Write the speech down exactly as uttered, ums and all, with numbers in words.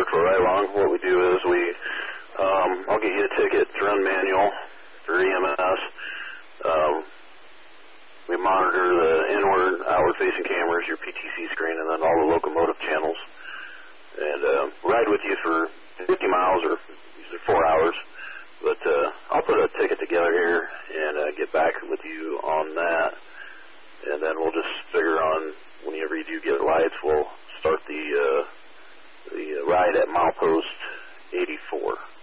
work for right long. What we do is we, um, I'll get you a ticket to run manual through E M S. Um, we monitor the inward, outward-facing cameras, your P T C screen, and then all the locomotive channels. And uh, ride with you for fifty miles or usually four hours. But uh, I'll put a ticket together here and uh, get back with you on that. And then we'll just figure on, whenever you do get lights, we'll start the, uh, the ride at milepost eighty-four.